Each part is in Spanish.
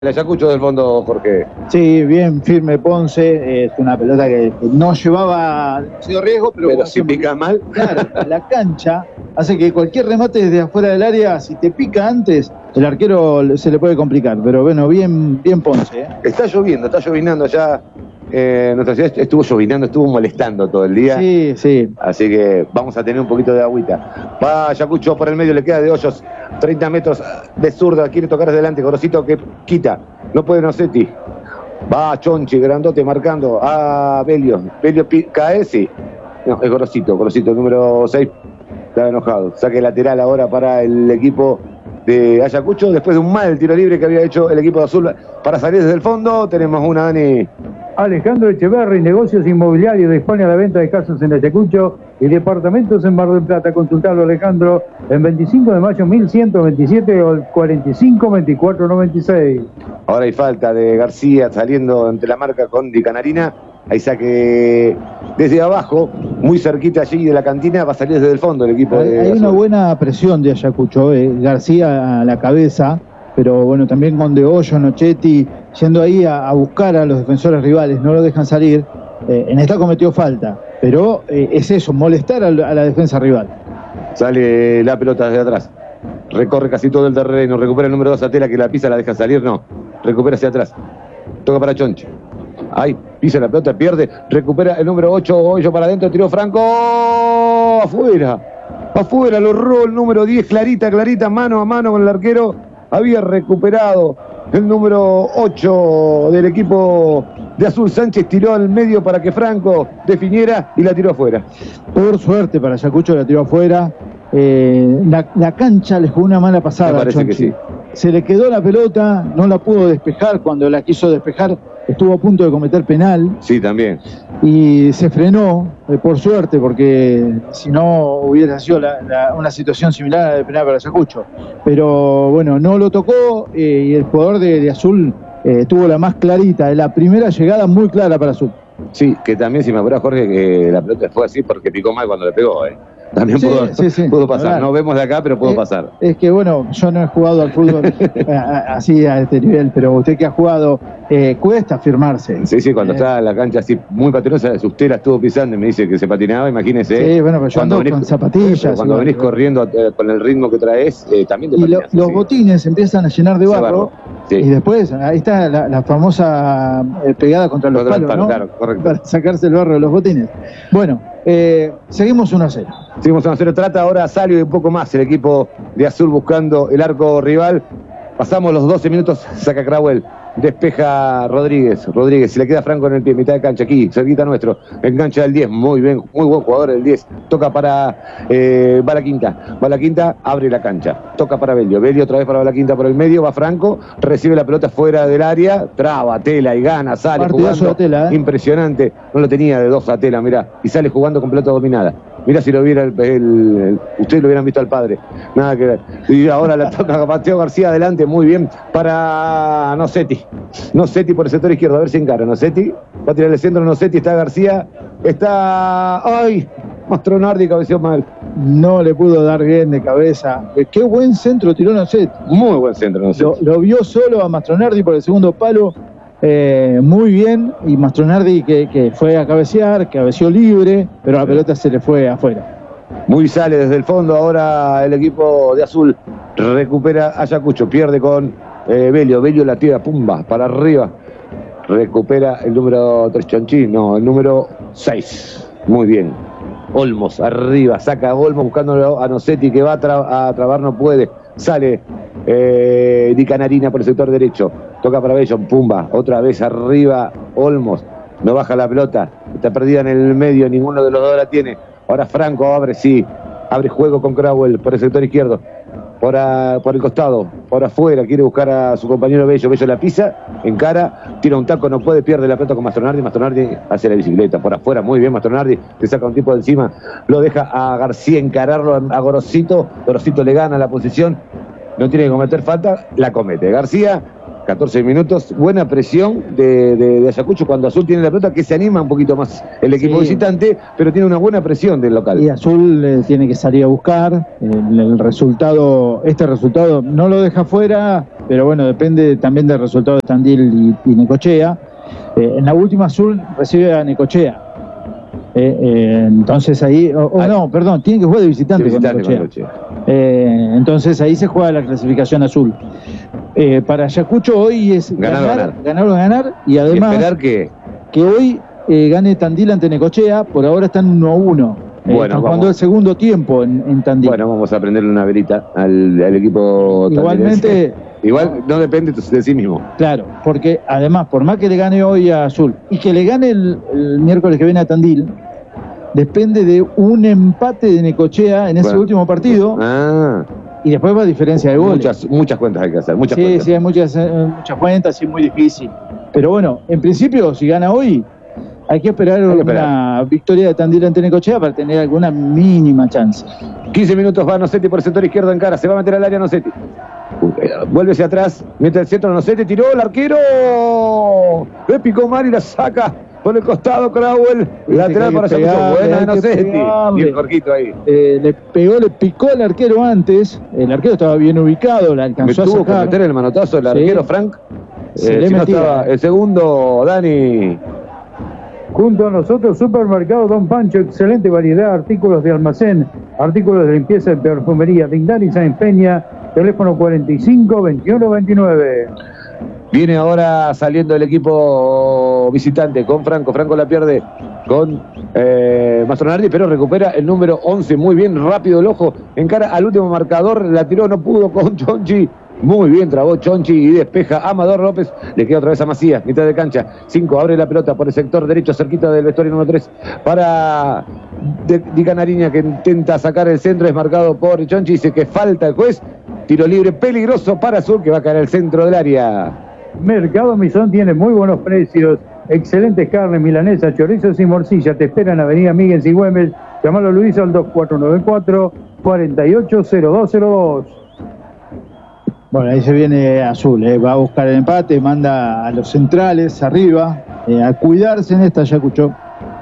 El Ayacucho del fondo, Jorge. Sí, bien firme Ponce, es una pelota que no llevaba demasiado riesgo, pero si pica mal. Claro, la cancha hace que cualquier remate desde afuera del área, si te pica antes, el arquero se le puede complicar, pero bueno, bien Ponce. Está llovinando ya. Nuestra ciudad estuvo llovinando, estuvo molestando todo el día. Sí. Así que vamos a tener un poquito de agüita. Va Ayacucho por el medio, le queda de hoyos 30 metros de zurda, quiere tocar hacia adelante, Gorosito que quita, no puede Nocetti. Va Chonchi, grandote, marcando a Belio cae, sí. No, es Gorosito, número 6, está enojado. Saque lateral ahora para el equipo de Ayacucho, después de un mal tiro libre que había hecho el equipo de Azul para salir desde el fondo. Tenemos una, Dani. Alejandro Echeverri, negocios inmobiliarios, dispone a la venta de casas en Ayacucho y departamentos en Mar del Plata. Consultalo, Alejandro, en 25 de mayo 1127 o el 45-24-96. Ahora hay falta de García saliendo ante la marca con Di Canarina. Ahí saque desde abajo, muy cerquita allí de la cantina, va a salir desde el fondo el equipo de Hay Azul. una buena presión de Ayacucho, García a la cabeza, pero bueno, también con De Hoyo, Nochetti, yendo ahí a buscar a los defensores rivales, no lo dejan salir. En esta cometió falta, pero es eso, molestar a la defensa rival. Sale la pelota desde atrás, recorre casi todo el terreno, recupera el número 2 Atela, que la pisa, la deja salir, no, recupera hacia atrás, toca para Chonchi. Ahí, pisa la pelota, pierde, recupera el número 8, Hoyo para adentro, tiró Franco, afuera, lo robó el número 10, clarita, mano a mano con el arquero, había recuperado el número 8 del equipo de Azul. Sánchez tiró al medio para que Franco definiera y la tiró afuera. Por suerte para Ayacucho la tiró afuera. La cancha le jugó una mala pasada. Me parece que sí. Se le quedó la pelota, no la pudo despejar. Cuando la quiso despejar estuvo a punto de cometer penal. Sí, también. Y se frenó, por suerte, porque si no hubiera sido una situación similar a la de penal para Ayacucho. Pero bueno, no lo tocó y el jugador de Azul tuvo la más clarita, la primera llegada muy clara para Azul. Sí, que también, si me acuerdo, Jorge, que la pelota fue así porque picó mal cuando le pegó, También sí, pudo pasar. No vemos de acá, pero pudo pasar. Es que, bueno, yo no he jugado al fútbol así a este nivel, pero usted que ha jugado, cuesta firmarse. Sí, cuando está en la cancha así muy patinosa, usted la estuvo pisando y me dice que se patinaba, imagínese. Sí, bueno, pero yo ando con zapatillas. Cuando venís corriendo con el ritmo que traes, también te patinas. Y los botines empiezan a llenar de barro. Sí. Y después, ahí está la famosa pegada contra los palos, ¿no? Claro, correcto. Para sacarse el barro de los botines. Bueno, seguimos 1-0. Seguimos 1-0. Trata ahora Salio y un poco más el equipo de Azul buscando el arco rival. Pasamos los 12 minutos, saca Crauel. Despeja Rodríguez, se le queda Franco en el pie, mitad de cancha, aquí, cerquita nuestro, engancha el 10, muy bien, muy buen jugador el 10, toca para Balaquinta, abre la cancha, toca para Belio otra vez para Balaquinta por el medio, va Franco, recibe la pelota fuera del área, traba Tela y gana, sale partidazo jugando, Tela, impresionante, no lo tenía de 2 a Tela, mirá, y sale jugando con pelota dominada. Mirá si lo viera ustedes lo hubieran visto al padre. Nada que ver. Y ahora la toca Mateo García adelante, muy bien, para Nocetti por el sector izquierdo, a ver si encara. Nocetti va a tirar el centro, Nocetti, está García, ¡ay! Mastronardi cabeceó mal. No le pudo dar bien de cabeza. Qué buen centro tiró Nocetti. Muy buen centro, Nocetti. Lo vio solo a Mastronardi por el segundo palo. Muy bien, y Mastronardi que fue a cabecear, cabeció libre, pero la pelota se le fue afuera. Muy sale desde el fondo ahora el equipo de Azul, recupera Ayacucho, pierde con Belio la tira, pumba, para arriba, recupera el número 3 Chonchín, no, el número 6, muy bien, Olmos arriba, saca a Olmos buscándolo a Nocetti que va a trabar, no puede, sale Di Canarina por el sector derecho, toca para Bello, pumba, otra vez arriba Olmos, no baja la pelota, está perdida en el medio, ninguno de los dos la tiene. Ahora Franco abre juego con Crauel por el sector izquierdo, por el costado, por afuera, quiere buscar a su compañero Bello la pisa, encara, tira un taco, no puede, pierde la pelota con Mastronardi hace la bicicleta, por afuera, muy bien Mastronardi, le saca un tipo de encima, lo deja a García encararlo a Gorosito le gana la posición, no tiene que cometer falta, la comete. García 14 minutos, buena presión de Ayacucho cuando Azul tiene la pelota, que se anima un poquito más el equipo visitante, pero tiene una buena presión del local. Y Azul tiene que salir a buscar el resultado, este resultado no lo deja fuera, pero bueno, depende también del resultado de Tandil y Necochea. En la última Azul recibe a Necochea. Entonces ahí, no, perdón, tiene que jugar de visitante con Necochea. Entonces ahí se juega la clasificación Azul. Para Ayacucho hoy es ganar y además y esperar que hoy gane Tandil ante Necochea. Por ahora están 1-1. Están jugando el segundo tiempo en Tandil. Bueno, vamos a prenderle una velita al equipo igualmente. Igual no depende de sí mismo. Claro, porque además, por más que le gane hoy a Azul y que le gane el miércoles que viene a Tandil, depende de un empate de Necochea en ese último partido. Y después va a diferencia de goles. Muchas cuentas hay que hacer. Sí, hay muchas cuentas y es muy difícil. Pero bueno, en principio, si gana hoy, hay que esperar una victoria de Tandil ante Necochea para tener alguna mínima chance. 15 minutos va Nocetti por el sector izquierdo en cara. Se va a meter al área Nocetti. Vuelve hacia atrás, mientras el centro Nocetti tiró el arquero. Le picó Mari y la saca por el costado Crowell. Lateral para Ayacucho. Buena de Nocetti. Y el corquito ahí. Le picó el arquero antes. El arquero estaba bien ubicado, la alcanzó a sacar. Tuvo que meter el manotazo el arquero Frank. Se le metía. El segundo, Dani. Junto a nosotros, Supermercado Don Pancho, excelente variedad de artículos de almacén, artículos de limpieza y perfumería, Dindar y Sáenz Peña, teléfono 45-21-29. Viene ahora saliendo el equipo visitante con Franco. Franco la pierde con Mastronardi, pero recupera el número 11. Muy bien, rápido el ojo. Encara al último marcador, la tiró, no pudo con Chonchi. Muy bien, trabó Chonchi y despeja Amador López. Le queda otra vez a Macías, mitad de cancha. 5, abre la pelota por el sector derecho, cerquita del vestuario número 3. Para Di Canariña, que intenta sacar el centro. Es marcado por Chonchi. Dice que falta el juez. Tiro libre peligroso para Azul, que va a caer al centro del área. Mercado Misón tiene muy buenos precios. Excelentes carnes, milanesas, chorizos y morcilla. Te esperan en Avenida Miguel y Güemes. Llamalo Luis al 2494-480202. Bueno, ahí se viene Azul, va a buscar el empate, manda a los centrales arriba, a cuidarse en esta Ayacucho.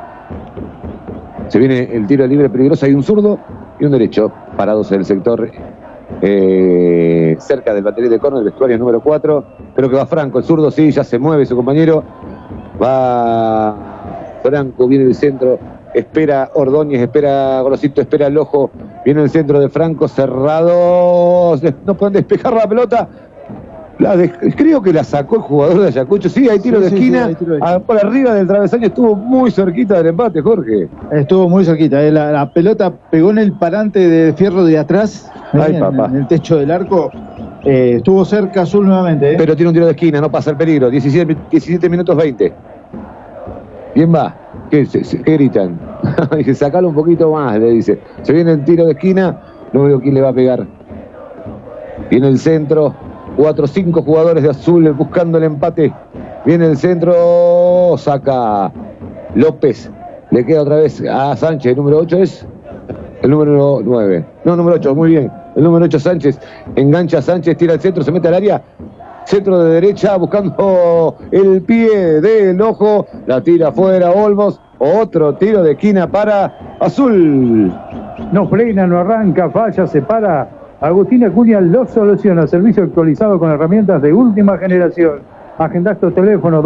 Se viene el tiro libre peligroso, hay un zurdo y un derecho, parados en el sector cerca del batería de córner, el vestuario número 4. Creo que va Franco, el zurdo sí, ya se mueve su compañero. Va Franco, viene el centro, espera Ordóñez, espera Gorosito, espera el ojo. Viene el centro de Franco, cerrado. No pueden despejar la pelota. Creo que la sacó el jugador de Ayacucho. Sí, hay tiro de esquina. Sí, por arriba del travesaño, estuvo muy cerquita del empate, Jorge. Estuvo muy cerquita. La pelota pegó en el parante de fierro de atrás, en el techo del arco. Estuvo cerca Azul nuevamente. Pero tiene un tiro de esquina, no pasa el peligro. 17 minutos 20. Bien va. ¿Qué gritan? Dice, sacalo un poquito más, le dice. Se viene el tiro de esquina, no veo quién le va a pegar. Viene el centro, 4 o 5 jugadores de Azul buscando el empate. Viene el centro, saca López. Le queda otra vez a Sánchez, el número 8 es el número 9. No, número 8, muy bien. El número 8 Sánchez, engancha a Sánchez, tira el centro, se mete al área. Centro de derecha, buscando el pie del ojo. La tira afuera Olmos. Otro tiro de esquina para Azul. No frena, no arranca, falla, se para. Agustín Acuña lo soluciona. Servicio actualizado con herramientas de última generación. Agenda estos teléfonos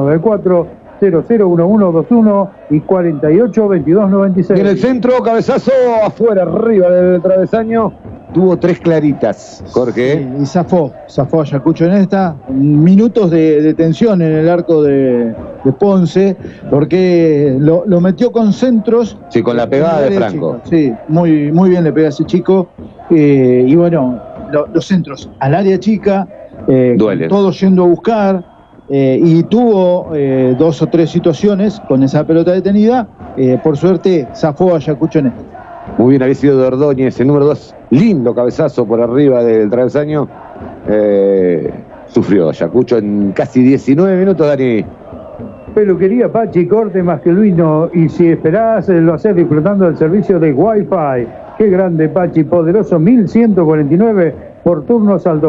2494-001121 y 482296. En el centro, cabezazo afuera, arriba del travesaño. Tuvo 3 claritas, Jorge. Sí, y zafó Ayacucho en esta. Minutos de tensión en el arco de Ponce, porque lo metió con centros. Sí, con la pegada de Franco. Chico. Sí, muy bien le pega a ese chico. Y bueno, los centros al área chica, todos yendo a buscar. Y tuvo 2 o 3 situaciones con esa pelota detenida. Por suerte, zafó Ayacucho en esta. Muy bien, había sido de Ordóñez, el número 2. Lindo cabezazo por arriba del travesaño. Sufrió Ayacucho en casi 19 minutos, Dani. Peluquería Pachi, corte masculino. Y si esperás, lo haces disfrutando del servicio de Wi-Fi. Qué grande, Pachi, poderoso 1149. por turnos al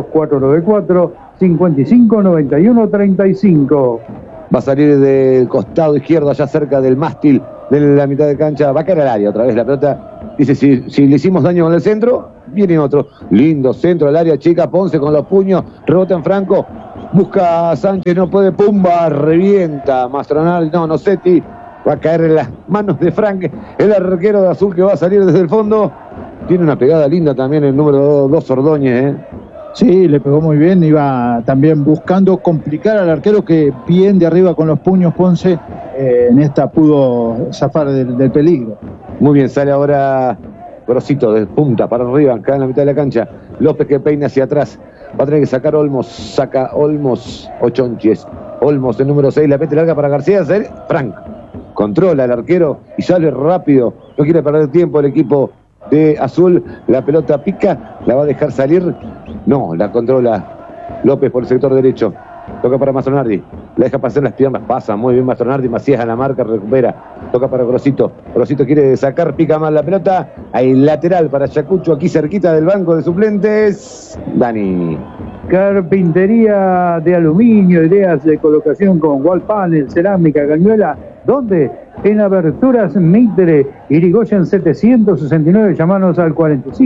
2494-5591-35. Va a salir del costado izquierdo, allá cerca del mástil de la mitad de cancha. Va a caer al área otra vez la pelota. Dice, si le hicimos daño con el centro, viene otro. Lindo centro al área chica. Ponce con los puños. Rebota en Franco. Busca a Sánchez, no puede. Pumba, revienta. Mastronardi, no, Nocetti. Va a caer en las manos de Frank, el arquero de Azul, que va a salir desde el fondo. Tiene una pegada linda también el número 2 Ordóñez, Sí, le pegó muy bien, iba también buscando complicar al arquero, que bien de arriba con los puños Ponce, en esta pudo zafar del peligro. Muy bien, sale ahora Grosito de punta para arriba, acá en la mitad de la cancha. López que peina hacia atrás, va a tener que sacar Olmos, saca Olmos o Chonches. Olmos, el número 6, la mete larga para García, Frank. Controla el arquero y sale rápido, no quiere perder tiempo el equipo de Azul. La pelota pica, la va a dejar salir. No, la controla López por el sector derecho. Toca para Mastronardi, la deja pasar las piernas, pasa muy bien Mastronardi. Macías a la marca, recupera. Toca para Grosito. Grosito quiere sacar, pica más la pelota. Hay lateral para Ayacucho, aquí cerquita del banco de suplentes. Dani. Carpintería de aluminio, ideas de colocación con wall panel, cerámica, cañuela. ¿Dónde? En Aberturas Mitre, Irigoyen 769, llamanos al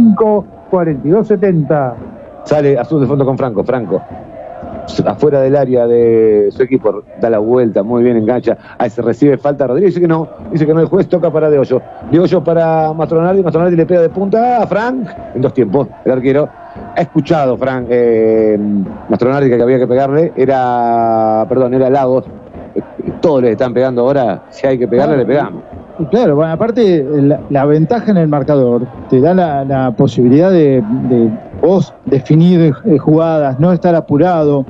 45-4270. Sale Azul de fondo con Franco. Franco, afuera del área de su equipo, da la vuelta, muy bien, engancha. Ahí se recibe falta Rodríguez, dice que no el juez, toca para De Hoyo. De Hoyo para Mastronardi, Mastronardi le pega de punta a Frank, en 2 tiempos, el arquero. Ha escuchado Frank, Mastronardi, que había que pegarle, era Lagos. Todos le están pegando ahora, si hay que pegarle, le pegamos. Y claro, bueno, aparte la ventaja en el marcador te da la posibilidad de vos definir jugadas, no estar apurado,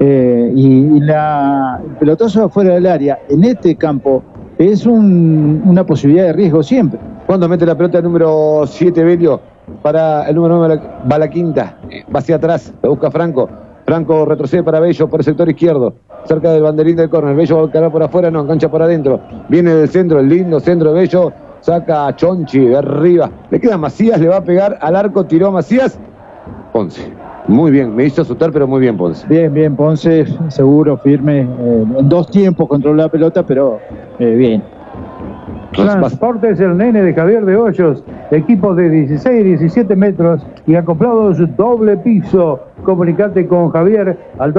y el pelotazo afuera del área en este campo es una posibilidad de riesgo siempre. Cuando mete la pelota el número 7 Belio para el número 9 va la quinta, va hacia atrás, la busca Franco. Franco retrocede para Bello por el sector izquierdo, cerca del banderín del córner. Bello va a cargar por afuera, no, engancha por adentro. Viene del centro, el lindo centro de Bello, saca a Chonchi de arriba. Le queda Macías, le va a pegar al arco, tiró a Macías. Ponce, muy bien, me hizo asustar, pero muy bien Ponce. Bien, Ponce, seguro, firme. En 2 tiempos controló la pelota, pero bien. Transportes El Nene de Javier de Hoyos, equipos de 16 y 17 metros y acoplados doble piso. Comunicate con Javier al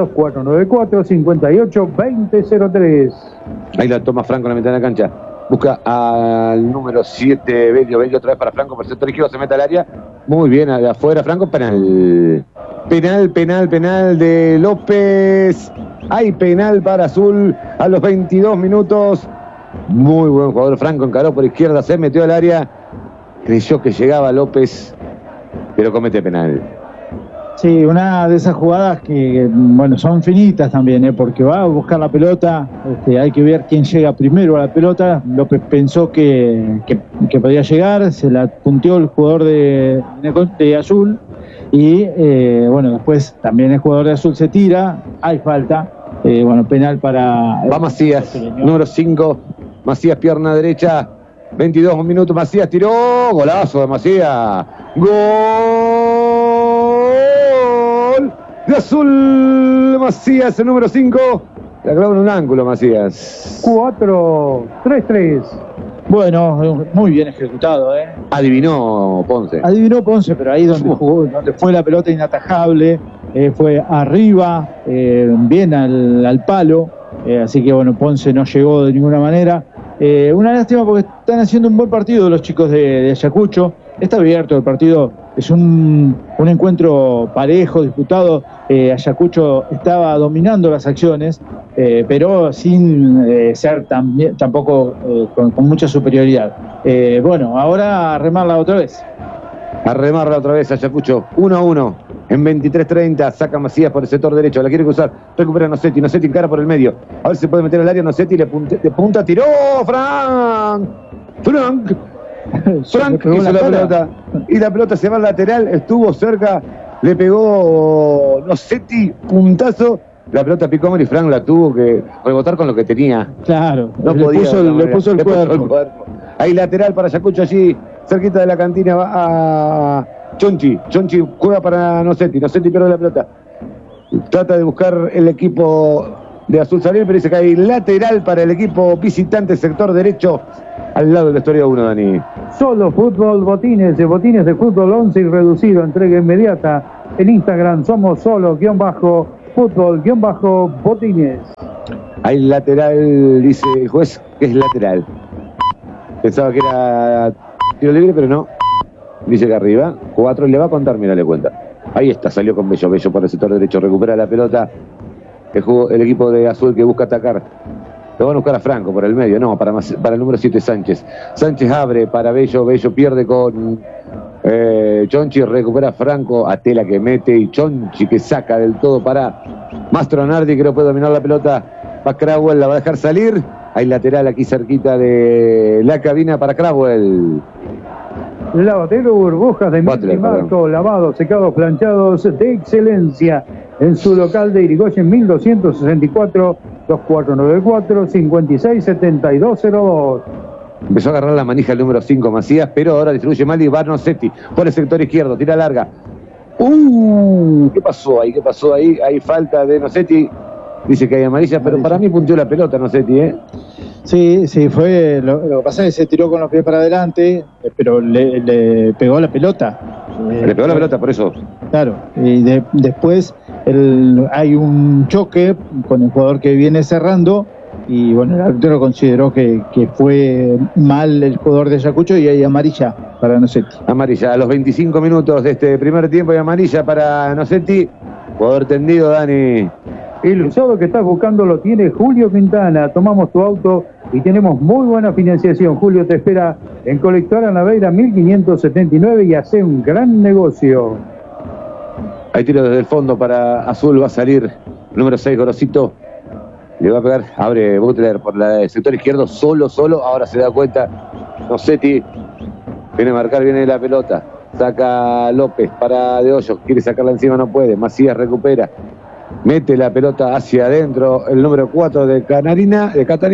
2494-58-2003. Ahí la toma Franco en la mitad de la cancha. Busca al número 7 Belio otra vez para Franco por el sector izquierdo, se mete al área. Muy bien, afuera Franco, penal de López. Hay penal para Azul a los 22 minutos. Muy buen jugador Franco, encaró por izquierda, se metió al área, creyó que llegaba López, pero comete penal. Sí, una de esas jugadas que, bueno, son finitas también, porque va a buscar la pelota, hay que ver quién llega primero a la pelota. López pensó que podía llegar, se la punteó el jugador de Azul, y bueno, después también el jugador de Azul se tira, hay falta, penal para... Va Macías, número 5, Macías, pierna derecha, 22 minutos, Macías tiró, golazo de Macías, gol de Azul, Macías, el número 5, la clavó en un ángulo Macías. 4-3-3. Bueno, muy bien ejecutado, Adivinó Ponce, pero ahí donde fue la pelota inatajable, fue arriba, bien al palo, así que bueno, Ponce no llegó de ninguna manera. Una lástima porque están haciendo un buen partido los chicos de Ayacucho. Está abierto el partido, es un encuentro parejo, disputado. Ayacucho estaba dominando las acciones, pero sin ser tampoco con mucha superioridad. Bueno, ahora a remarla otra vez. Ayacucho, 1-1. En 23:30 saca Macías por el sector derecho, la quiere cruzar, recupera Nocetti encara por el medio, a ver si se puede meter al área. Nocetti de punta, tiró Frank hizo la pelota, y la pelota se va al lateral, estuvo cerca, le pegó Nocetti, puntazo, la pelota picó mal y Frank la tuvo que rebotar con lo que tenía. Claro, no le podía, puso el cuerpo. Ahí lateral para Ayacucho, allí cerquita de la cantina, va Chonchi juega para Nocetti pierde la pelota. Trata de buscar el equipo de Azul salir, pero dice que hay lateral para el equipo visitante, sector derecho, al lado de la historia 1, Dani. Solo Fútbol Botines de fútbol 11 y reducido, entrega inmediata. En Instagram somos solo-fútbol-botines. Hay lateral, dice el juez, que es lateral. Pensaba que era tiro libre, pero no. Dice que arriba, 4, le va a contar, mira, le cuenta. Ahí está, salió con Bello por el sector derecho, recupera la pelota. El equipo de Azul que busca atacar. Lo van a buscar a Franco por el medio, no, para el número 7 Sánchez. Sánchez abre para Bello pierde con Chonchi, recupera Franco, Atela que mete y Chonchi que saca del todo para Mastronardi, que no puede dominar la pelota. Va Crowell, la va a dejar salir. Hay lateral aquí cerquita de la cabina para Crowell. Lavadero Burbujas de Marco, lavados, secados, planchados de excelencia en su local de Irigoyen 1264 2494 567202. Empezó a agarrar la manija el número 5 Macías, pero ahora distribuye mal y va Nocetti por el sector izquierdo, tira larga. ¿Qué pasó ahí? Hay falta de Nocetti. Dice que hay amarilla, pero para mí punteó la pelota Nocetti, ¿eh? Sí, fue. Lo que pasa es que se tiró con los pies para adelante, pero le pegó la pelota. Le pegó la pelota, por eso. Claro, y después hay un choque con el jugador que viene cerrando, y bueno, el árbitro consideró que fue mal el jugador de Ayacucho y hay amarilla para Nocetti. Amarilla, a los 25 minutos de este primer tiempo hay amarilla para Nocetti. Jugador tendido, Dani. El usado que estás buscando lo tiene Julio Quintana. Tomamos tu auto y tenemos muy buena financiación. Julio te espera en Colectora Naveira 1579 y hace un gran negocio. Hay tiro desde el fondo para Azul, va a salir número 6 Gorosito. Le va a pegar, abre Butler por el sector izquierdo, solo, ahora se da cuenta Nocetti, viene a marcar, viene la pelota, saca López para De Hoyos, quiere sacarla encima, no puede, Macías recupera, mete la pelota hacia adentro, el número 4 de Catarina,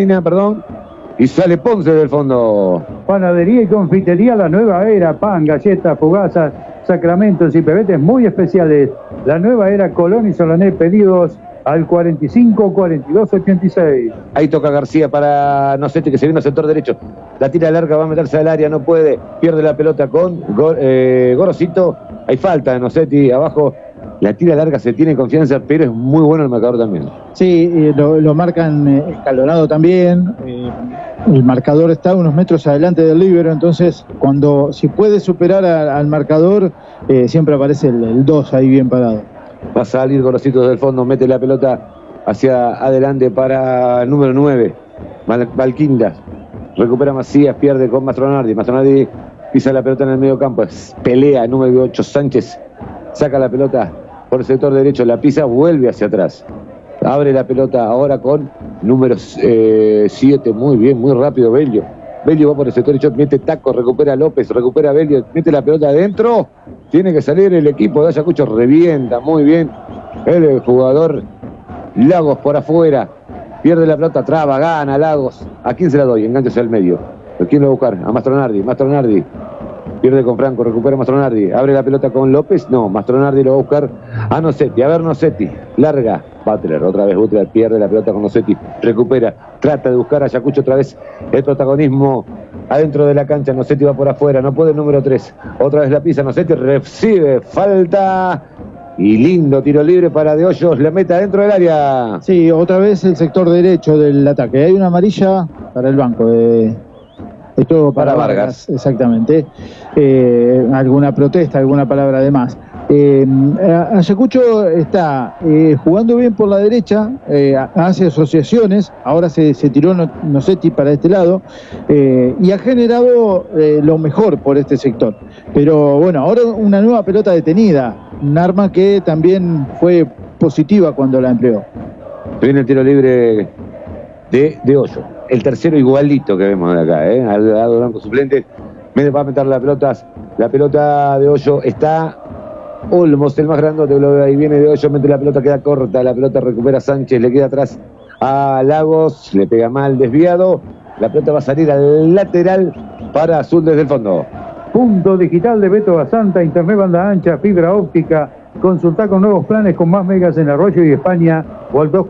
y sale Ponce del fondo. Panadería y confitería La Nueva Era, pan, galletas, fugazas, sacramentos y pebetes muy especiales. La Nueva Era, Colón y Solané, pedidos al 45 42 86. Ahí toca García para Nocetti, que se viene al sector derecho, la tira larga, va a meterse al área, no puede, pierde la pelota con Gorosito. Hay falta de Nocetti abajo. La tira larga, se tiene confianza, pero es muy bueno el marcador también. Sí, lo marcan escalonado también. El marcador está unos metros adelante del líbero, entonces si puede superar al marcador, siempre aparece el 2 ahí bien parado. Va a salir Gorosito del fondo, mete la pelota hacia adelante para el número 9, Valquindas. Recupera Macías, pierde con Mastronardi. Mastronardi pisa la pelota en el medio campo, pelea el número 8 Sánchez, saca la pelota por el sector derecho, la pisa, vuelve hacia atrás. Abre la pelota ahora con número 7, muy bien, muy rápido Bello. Bello va por el sector derecho, mete taco, recupera López, recupera Bello, mete la pelota adentro. Tiene que salir el equipo de Ayacucho, revienta muy bien el jugador Lagos por afuera. Pierde la pelota, traba, gana Lagos. ¿A quién se la doy? Enganche al medio. ¿A quién lo va a buscar? A Mastronardi. Pierde con Franco, recupera Mastronardi. Abre la pelota con López. No, Mastronardi lo va a buscar a Nocetti. A ver, Nocetti. Larga. Butler, otra vez Butler pierde la pelota con Nocetti. Recupera. Trata de buscar a Ayacucho otra vez el protagonismo adentro de la cancha. Nocetti va por afuera. No puede el número 3. Otra vez la pisa Nocetti. Recibe. Falta. Y lindo tiro libre para De Hoyos. La meta dentro del área. Sí, otra vez el sector derecho del ataque. Hay una amarilla para el banco de... Esto para Vargas, exactamente. Alguna protesta, alguna palabra de más. Ayacucho está jugando bien por la derecha, hace asociaciones, ahora se tiró Nocetti para este lado, y ha generado lo mejor por este sector. Pero bueno, ahora una nueva pelota detenida, un arma que también fue positiva cuando la empleó. Viene el tiro libre de Hoyo. El tercero igualito que vemos de acá, al lado blanco suplente. Va a meter la pelota de Hoyo. Está Olmos, el más grandote, ahí viene De Hoyo, mete la pelota, queda corta, la pelota recupera Sánchez, le queda atrás a Lagos, le pega mal, desviado. La pelota va a salir al lateral para Azul desde el fondo. Punto digital de Beto Basanta, internet banda ancha, fibra óptica. Consulta con nuevos planes con más megas en Arroyo y España o al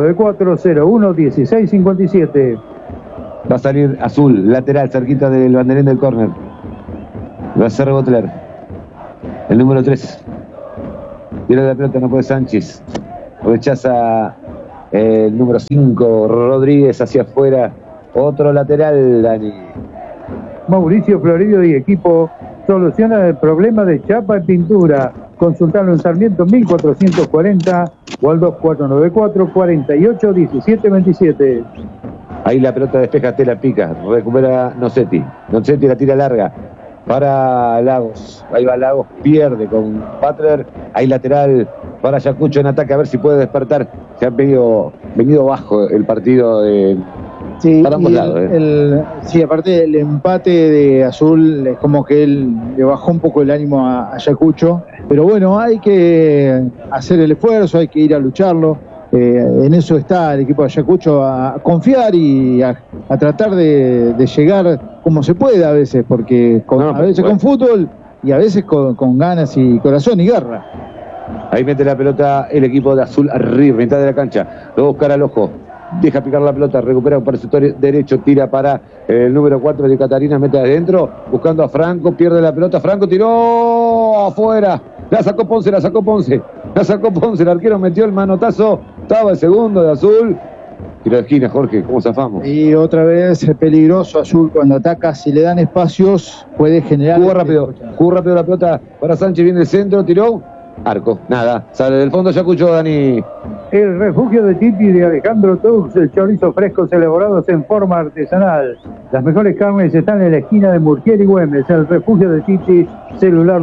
2494-011657. Va a salir Azul, lateral, cerquita del banderín del córner. Va a ser Butler. El número 3. Tira la pelota, no puede Sánchez. Rechaza el número 5, Rodríguez hacia afuera. Otro lateral, Dani. Mauricio Floridio y equipo soluciona el problema de chapa y pintura. Consultarlo en Sarmiento 1440 o al 2494-481727. Ahí la pelota despeja, Tela pica, recupera Nocetti. Nocetti la tira larga para Lagos. Ahí va Lagos, pierde con Butler. Ahí lateral para Ayacucho en ataque, a ver si puede despertar. Se ha venido bajo el partido de... Sí, para ambos lados, sí, aparte el empate de Azul es como que él le bajó un poco el ánimo a Ayacucho, pero bueno, hay que hacer el esfuerzo, hay que ir a lucharlo. En eso está el equipo de Ayacucho, a confiar y a tratar de llegar como se puede a veces, porque a veces con fútbol y a veces con ganas y corazón y garra. Ahí mete la pelota el equipo de Azul arriba, mitad de la cancha, lo busca al ojo. Deja picar la pelota, recupera por el sector derecho, tira para el número 4 de Catarina, mete adentro, buscando a Franco, pierde la pelota, Franco tiró afuera, la sacó Ponce, el arquero metió el manotazo, estaba el segundo de Azul, tiro de esquina, Jorge, ¿cómo zafamos? Y otra vez peligroso Azul cuando ataca, si le dan espacios puede generar... Jugó rápido la pelota para Sánchez, viene el centro, tiró, arco, nada, sale del fondo Ayacucho, Dani. El refugio de Titi de Alejandro Tux, chorizos frescos elaborados en forma artesanal. Las mejores carnes están en la esquina de Murquier y Güemes. El refugio de Titi, celular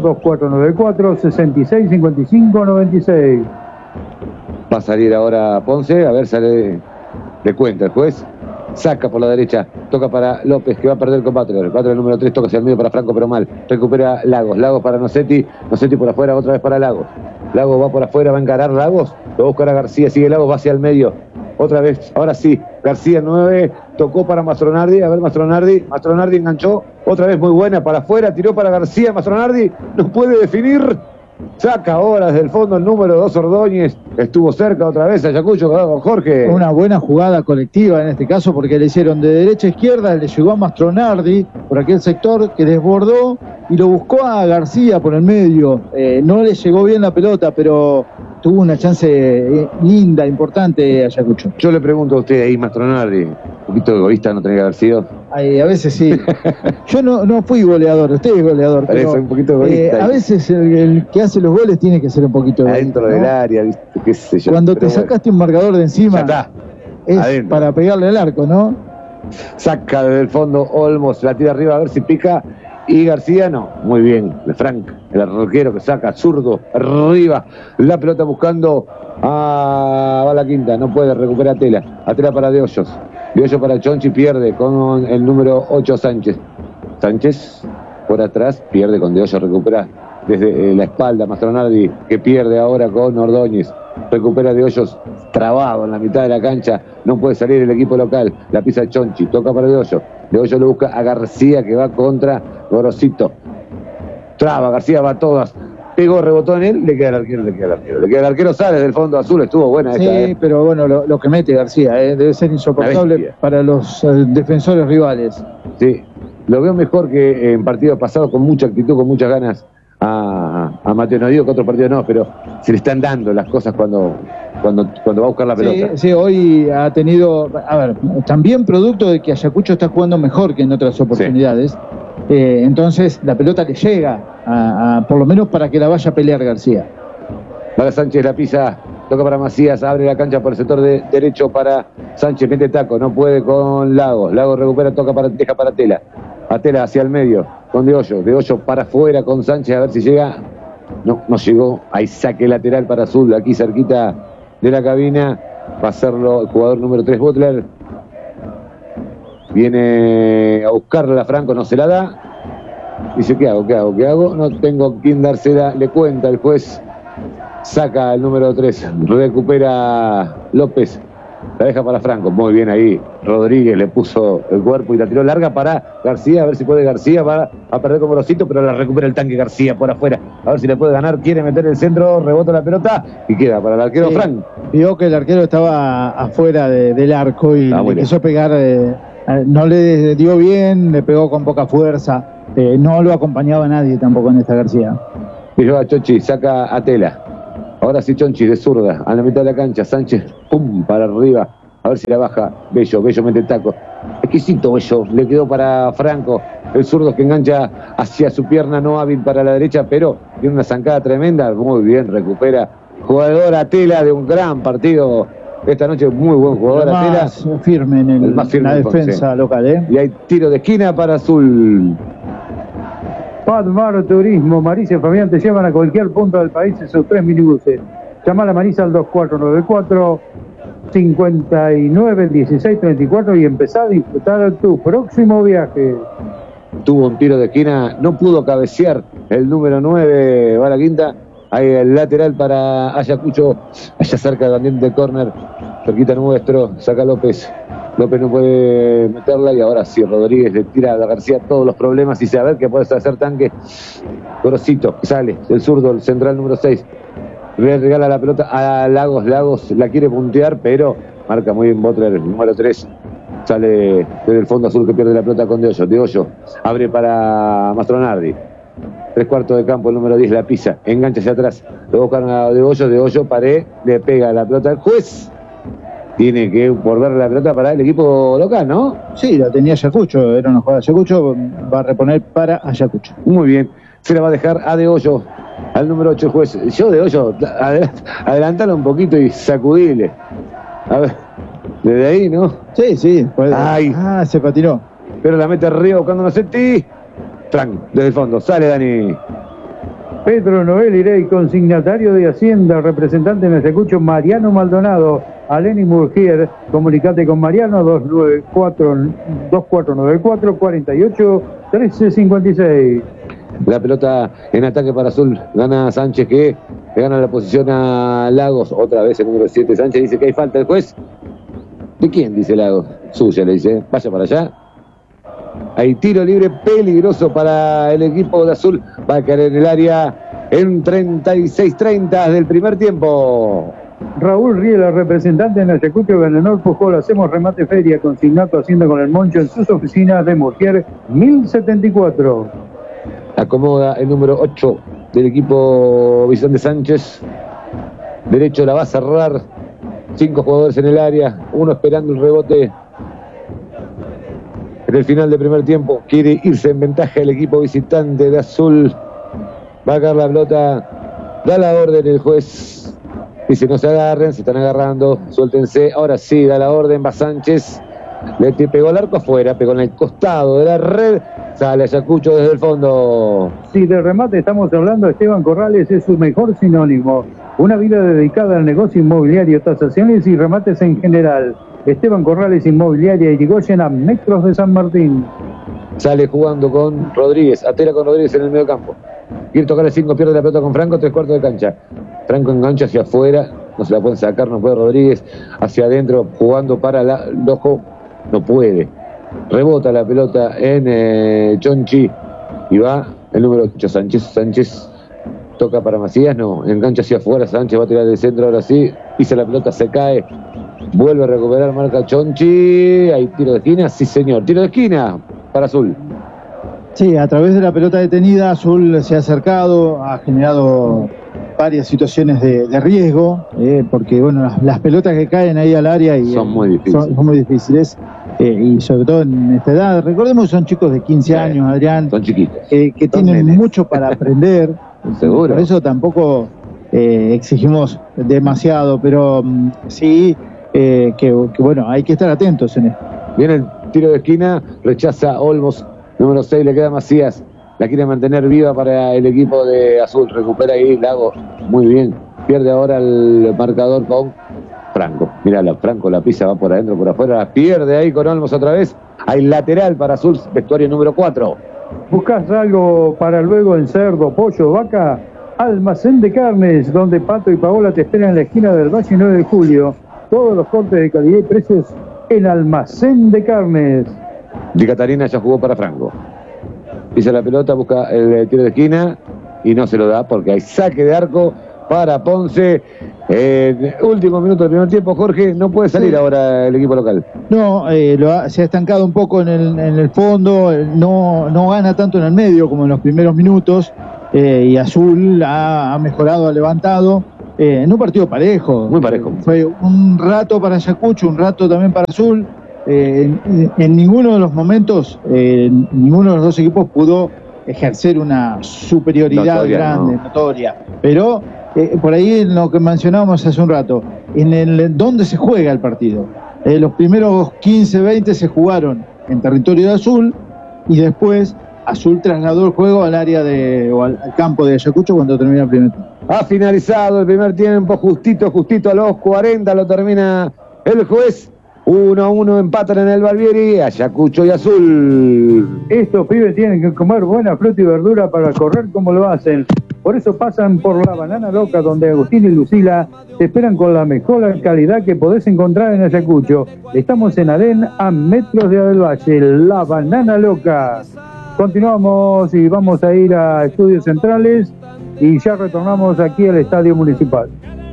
2494-665596. Va a salir ahora Ponce, a ver, sale de cuenta el juez. Saca por la derecha, toca para López, que va a perder con Butler. Butler número 3, toca hacia el medio para Franco, pero mal. Recupera Lagos para Nocetti. Nocetti por afuera, otra vez para Lagos. Lagos va por afuera, va a encarar Lagos. Lo busca a García, sigue Lagos, va hacia el medio. Otra vez, ahora sí. García 9, tocó para Mastronardi. A ver, Mastronardi enganchó. Otra vez muy buena para afuera, tiró para García. Mastronardi no puede definir. Saca ahora desde el fondo el número 2 Ordóñez. Estuvo cerca otra vez Ayacucho, con Jorge. Una buena jugada colectiva en este caso, porque le hicieron de derecha a izquierda, le llegó a Mastronardi por aquel sector que desbordó y lo buscó a García por el medio. No le llegó bien la pelota, pero tuvo una chance linda, importante Ayacucho. Yo le pregunto a usted ahí, Mastronardi, un poquito egoísta no tenía que haber sido. A veces sí. Yo no fui goleador, usted es goleador. Pero un poquito egoísta. A veces el que hace los goles tiene que ser un poquito egoísta. Adentro del área, ¿viste? Qué sé yo. Cuando te sacaste un marcador de encima, ya está. es Adentro. Para pegarle al arco, ¿no? Saca desde el fondo Olmos, la tira arriba a ver si pica. Y García no, muy bien, de Frank, el arquero que saca, zurdo, arriba, la pelota buscando va la quinta, no puede, recupera a Tela para De Hoyos para Chonchi, pierde con el número 8 Sánchez por atrás, pierde con De Hoyos, recupera desde la espalda Mastronardi, que pierde ahora con Ordóñez, recupera De Hoyos, trabado en la mitad de la cancha, no puede salir el equipo local, la pisa Chonchi, toca para De Hoyos lo busca a García, que va contra Gorosito, traba, García va a todas, pegó, rebotó en él, le queda el arquero, sale del fondo azul, estuvo buena esta. Sí, pero bueno, lo que mete García debe ser insoportable para los defensores rivales. Sí, lo veo mejor que en partidos pasados, con mucha actitud, con muchas ganas a Mateo. No digo que otro partido no, pero se le están dando las cosas cuando va a buscar la pelota. Sí, hoy ha tenido, también producto de que Ayacucho está jugando mejor que en otras oportunidades. Sí. Entonces la pelota le llega, por lo menos para que la vaya a pelear García. Para Sánchez, la pisa, toca para Macías, abre la cancha por el sector derecho para Sánchez, mete taco, no puede con Lagos recupera, deja para Tela, a Tela hacia el medio, con De Hoyo para afuera con Sánchez, a ver si llega, no llegó, ahí saque lateral para Azul, aquí cerquita de la cabina, va a hacerlo el jugador número 3 Butler, viene a buscarla a Franco, no se la da, dice ¿qué hago? No tengo quien dársela, le cuenta el juez, saca el número 3, recupera López, La deja para Franco, muy bien ahí. Rodríguez le puso el cuerpo y la tiró larga para García, a ver si puede García, va a perder con Morosito, pero la recupera el tanque García por afuera, a ver si le puede ganar, quiere meter el centro, rebota la pelota y queda para el arquero Franco. Vio que el arquero estaba afuera del arco y le quiso pegar, no le dio bien, le pegó con poca fuerza, no lo acompañaba nadie tampoco en esta García. Y luego Chonchi saca a Tela. Ahora sí Chonchi de zurda, a la mitad de la cancha, Sánchez, pum, para arriba, a ver si la baja, Bello mete el taco, exquisito Bello, le quedó para Franco, el zurdo que engancha hacia su pierna no hábil para la derecha, pero tiene una zancada tremenda, muy bien, recupera, jugadora Tela de un gran partido esta noche, muy buen jugador Tela. Firme en el más firme en la defensa local, Y hay tiro de esquina para Azul. Padmar Turismo, Marisa y Fabián te llevan a cualquier punto del país en sus 3 minibuses. Llama a la Marisa al 2494 59 16 34 y empezá a disfrutar tu próximo viaje. Tuvo un tiro de esquina, no pudo cabecear el número 9, va a la quinta. Ahí el lateral para Ayacucho, allá cerca del ambiente de córner, cerquita nuestro, saca López. López no puede meterla y ahora sí, Rodríguez le tira a García todos los problemas y se a ver que puede hacer tanque. Gorosito, sale, el zurdo, el central número 6. Le regala la pelota a Lagos, Lagos la quiere puntear, pero marca muy bien Botler, el número 3. Sale desde el fondo azul que pierde la pelota con De Hoyo abre para Mastronardi. 3/4 de campo, el número 10 la pisa, engancha hacia atrás, lo buscan a De Hoyo, Paré, le pega la pelota al juez. Tiene que volver la pelota para el equipo local, ¿no? Sí, la tenía Ayacucho, era una jugada de Ayacucho, va a reponer para Ayacucho. Muy bien, se la va a dejar a De Hoyo, al número 8 el juez. Yo De Hoyo, adelantalo un poquito y sacudile. A ver, desde ahí, ¿no? Sí, pues, se patinó. Pero la mete arriba buscando Nocetti. Frank, desde el fondo, sale Dani. Pedro Noel Irey, consignatario de Hacienda, representante en Ayacucho, Mariano Maldonado, Aleni Murgier, comunicate con Mariano 2494 48 1356. La pelota en ataque para Azul, gana Sánchez que le gana la posición a Lagos, otra vez el número 7, Sánchez dice que hay falta el juez. ¿De quién? Dice Lagos. Suya, le dice, vaya para allá. Hay tiro libre peligroso para el equipo de Azul. Va a caer en el área en 36-30 del primer tiempo. Raúl Riela, representante en Ayacucho, Venenor Pujol. Hacemos remate feria, consignato Hacienda con el Moncho en sus oficinas de Murgier 1074. Acomoda el número 8 del equipo Vicente Sánchez. Derecho la va a cerrar. 5 jugadores en el área. Uno esperando el rebote. En el final del primer tiempo quiere irse en ventaja el equipo visitante de Azul. Va a caer la pelota. Da la orden el juez. Dice no se agarren, se están agarrando. Suéltense. Ahora sí, da la orden. Va Sánchez. Le pegó el arco afuera, pegó en el costado de la red. Sale Ayacucho desde el fondo. Si de remate estamos hablando, Esteban Corrales es su mejor sinónimo. Una vida dedicada al negocio inmobiliario, tasaciones y remates en general. Esteban Corrales Inmobiliaria y Irigoyen a metros de San Martín. Sale jugando con Rodríguez, Atera con Rodríguez en el medio campo. Quiere tocar el 5, pierde la pelota con Franco, 3/4 de cancha. Franco engancha hacia afuera, no se la pueden sacar, no puede Rodríguez. Hacia adentro, jugando para Lojo, no puede. Rebota la pelota en Chonchi y va el número 8, Sánchez. Sánchez toca para Macías, no, engancha hacia afuera, Sánchez va a tirar del centro, ahora sí, pisa la pelota, se cae. Vuelve a recuperar, marca Chonchi. Hay tiro de esquina, sí señor, tiro de esquina para Azul. Sí, a través de la pelota detenida, Azul se ha acercado, ha generado varias situaciones de riesgo, porque bueno, las pelotas que caen ahí al área y son muy difíciles. Son muy difíciles, y sobre todo en esta edad. Recordemos que son chicos de 15 años, Adrián, son chiquitos, que tienen mucho para aprender. Seguro. Por eso tampoco exigimos demasiado, pero sí que bueno, hay que estar atentos en esto. Viene el tiro de esquina, rechaza Olmos, número 6, le queda Macías, la quiere mantener viva para el equipo de Azul, recupera ahí Lago, muy bien, pierde ahora el marcador con Franco, mírala, Franco la pisa, va por adentro, por afuera, la pierde ahí con Olmos otra vez, hay lateral para Azul, vestuario número 4. ¿Buscas algo para luego en cerdo, pollo, vaca? Almacén de carnes, donde Pato y Paola te esperan en la esquina del Valle 9 de Julio. todos los cortes de calidad y precios en Almacén de Carnes. Di Catarina ya jugó para Franco. Pisa la pelota, busca el tiro de esquina y no se lo da porque hay saque de arco para Ponce. Último minuto del primer tiempo, Jorge, no puede salir ahora el equipo local. No, se ha estancado un poco en el fondo, no gana tanto en el medio como en los primeros minutos, y Azul ha mejorado, ha levantado, en un partido parejo. Muy parejo. Fue un rato para Ayacucho, un rato también para Azul. En ninguno de los momentos, ninguno de los dos equipos pudo ejercer una superioridad grande, notoria, pero por ahí en lo que mencionábamos hace un rato, donde se juega el partido. Los primeros 15-20 se jugaron en territorio de Azul y después Azul trasladó el juego al área o al campo de Ayacucho cuando termina el primer tiempo. Ha finalizado el primer tiempo, justito a los 40 lo termina el juez. 1-1 empatan en el Barbieri, Ayacucho y Azul. Estos pibes tienen que comer buena fruta y verdura para correr como lo hacen. Por eso pasan por la Banana Loca, donde Agustín y Lucila te esperan con la mejor calidad que podés encontrar en Ayacucho. Estamos en Alén, a metros de Abel Valle, la Banana Loca. Continuamos y vamos a ir a Estudios Centrales y ya retornamos aquí al Estadio Municipal.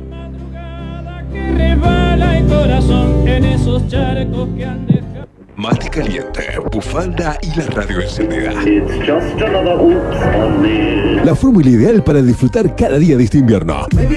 Mate caliente, bufanda y la radio encendida. La fórmula ideal para disfrutar cada día de este invierno.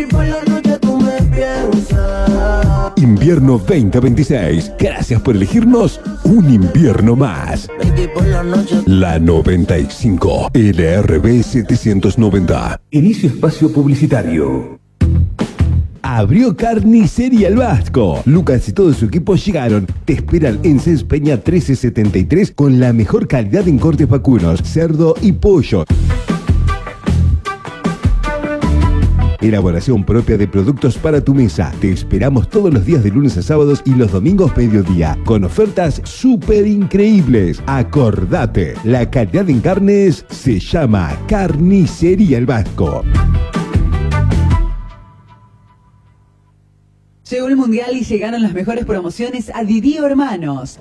Invierno 2026. Gracias por elegirnos un invierno más. La 95 LRB 790. Inicio espacio publicitario. Abrió Carnicería El Vasco. Lucas y todo su equipo llegaron. Te esperan en Cens Peña 1373 con la mejor calidad en cortes vacunos, cerdo y pollo. Elaboración propia de productos para tu mesa. Te esperamos todos los días de lunes a sábados y los domingos mediodía, con ofertas súper increíbles. Acordate, la calidad en carnes se llama Carnicería El Vasco. Llegó el Mundial y llegaron las mejores promociones a Didío Hermanos.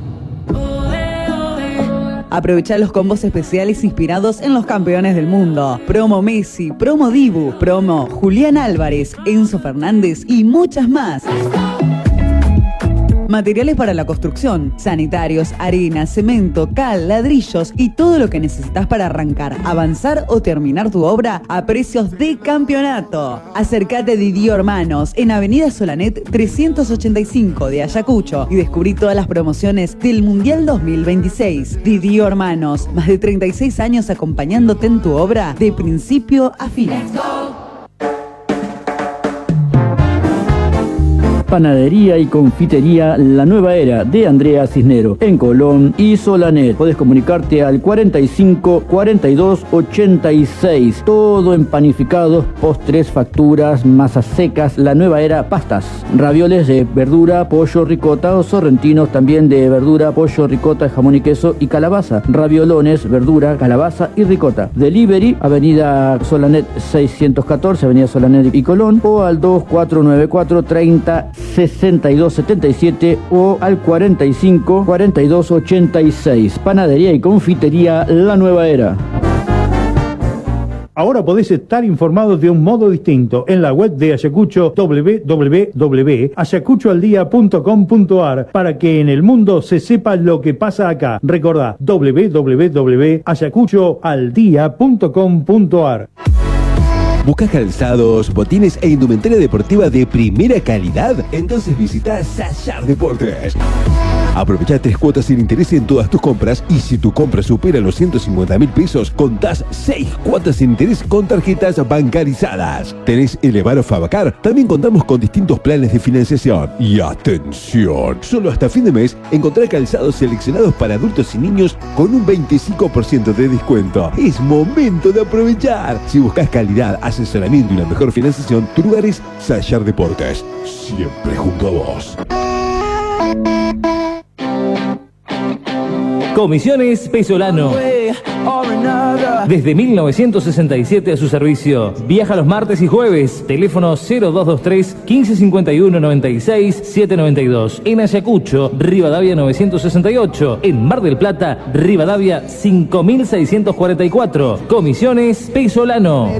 Aprovecha los combos especiales inspirados en los campeones del mundo. Promo Messi, promo Dibu, promo Julián Álvarez, Enzo Fernández y muchas más. Materiales para la construcción, sanitarios, arena, cemento, cal, ladrillos y todo lo que necesitas para arrancar, avanzar o terminar tu obra a precios de campeonato. Acércate a Didío Hermanos en Avenida Solanet 385 de Ayacucho y descubrí todas las promociones del Mundial 2026. Didío Hermanos, más de 36 años acompañándote en tu obra de principio a fin. Panadería y confitería La Nueva Era de Andrea Cisnero en Colón y Solanet. Podés comunicarte al 45 42 86. Todo en panificados, postres, facturas, masas secas. La Nueva Era, pastas, ravioles de verdura, pollo, ricota o sorrentinos también de verdura, pollo, ricota, jamón y queso y calabaza. Raviolones, verdura, calabaza y ricota. Delivery, Avenida Solanet 614, Avenida Solanet y Colón, o al 2494 30 6277 o al 45 42 86. Panadería y confitería La Nueva Era. Ahora podés estar informados de un modo distinto en la web de Ayacucho, www.ayacuchoaldía.com.ar, para que en el mundo se sepa lo que pasa acá. Recordá, www.ayacuchoaldía.com.ar. ¿Buscas calzados, botines e indumentaria deportiva de primera calidad? Entonces visita Sayar Deportes. Aprovecha 3 cuotas sin interés en todas tus compras y si tu compra supera los 150.000 pesos, contás 6 cuotas sin interés con tarjetas bancarizadas. ¿Tenés Elevaro Fabacar? También contamos con distintos planes de financiación. Y atención, solo hasta fin de mes encontrá calzados seleccionados para adultos y niños con un 25% de descuento. Es momento de aprovechar. Si buscas calidad, asesoramiento y una mejor financiación, tu lugar es Sayar Deportes. Siempre junto a vos. Comisiones Pesolano. desde 1967 a su servicio. Viaja los martes y jueves. Teléfono 0223 1551 96 792. En Ayacucho, Rivadavia 968. En Mar del Plata, Rivadavia 5644. Comisiones Pesolano.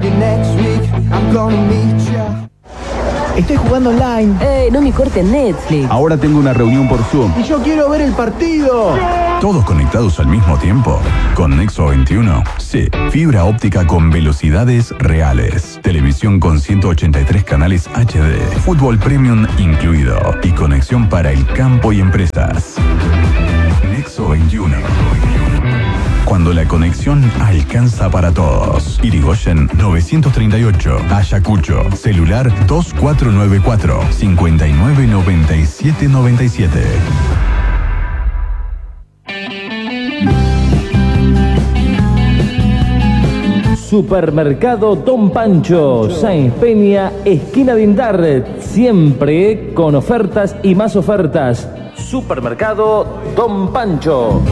Estoy jugando online. No me corten Netflix. Ahora tengo una reunión por Zoom. Y yo quiero ver el partido. ¿Todos conectados al mismo tiempo? Con Nexo 21. Sí, fibra óptica con velocidades reales. Televisión con 183 canales HD. Fútbol premium incluido. Y conexión para el campo y empresas. Nexo 21. Cuando la conexión alcanza para todos. Irigoyen 938. Ayacucho. Celular 2494 599797. Supermercado Don Pancho, Sáenz Peña, esquina Dindar, siempre con ofertas y más ofertas. Supermercado Don Pancho.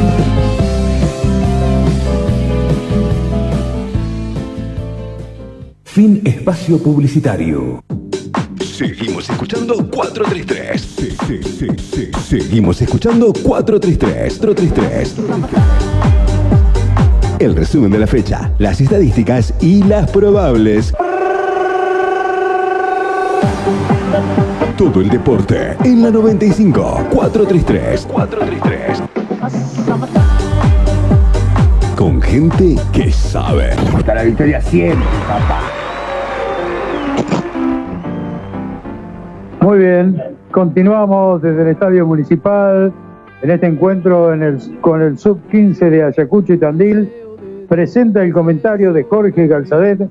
Fin espacio publicitario. Seguimos escuchando 433. Seguimos escuchando 433. El resumen de la fecha, las estadísticas y las probables. Todo el deporte en la 95. 433. Con gente que sabe. Hasta la victoria siempre, papá. Muy bien, continuamos desde el Estadio Municipal en este encuentro con el Sub-15 de Ayacucho y Tandil. Presenta el comentario de Jorge Galzadet,